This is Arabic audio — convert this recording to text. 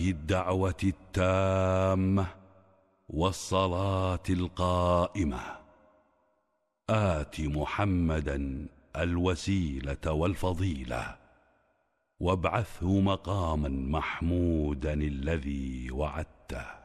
الدعوة التامة والصلاة القائمة آت محمدا الوسيلة والفضيلة وابعثه مقاما محمودا الذي وعدته.